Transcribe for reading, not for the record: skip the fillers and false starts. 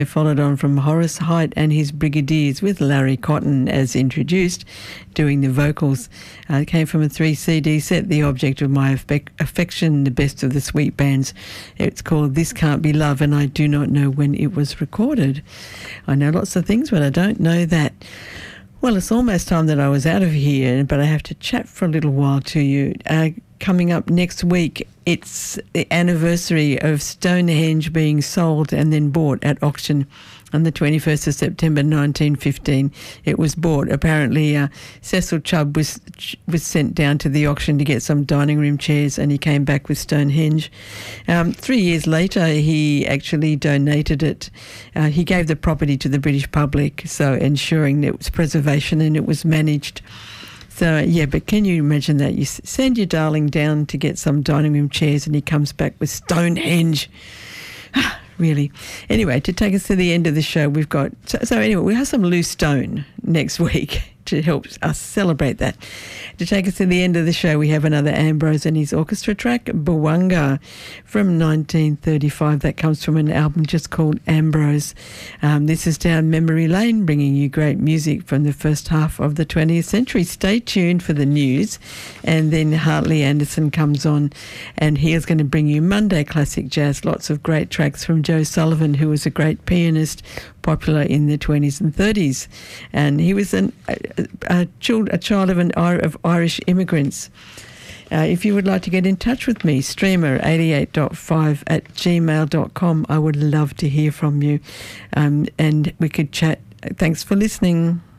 Followed on from Horace Heidt and his Brigadiers with Larry Cotton as introduced, doing the vocals. It came from a 3 CD set, The Object of My Affection, the best of the Sweet Bands. It's called This Can't Be Love, and I do not know when it was recorded. I know lots of things, but I don't know that. Well, it's almost time that I was out of here, but I have to chat for a little while to you. Coming up next week, it's the anniversary of Stonehenge being sold and then bought at auction on the 21st of September 1915. It was bought. Apparently, Cecil Chubb was sent down to the auction to get some dining room chairs, and he came back with Stonehenge. 3 years later, he actually donated it. He gave the property to the British public, so ensuring its preservation, and it was managed. So, yeah, but can you imagine that? You send your darling down to get some dining room chairs and he comes back with Stonehenge. Really. Anyway, to take us to the end of the show, we've got... So anyway, we have some loose stone next week to help us celebrate that. To take us to the end of the show, we have another Ambrose and his orchestra track, Bwanga, from 1935. That comes from an album just called Ambrose. This is down memory lane, bringing you great music from the first half of the 20th century. Stay tuned for the news, and then Hartley Anderson comes on, and he is going to bring you Monday Classic Jazz, lots of great tracks from Joe Sullivan, who was a great pianist, popular in the 20s and 30s, and he was a child of Irish immigrants. If you would like to get in touch with me, streamer88.5@gmail.com. I would love to hear from you, and we could chat. Thanks for listening.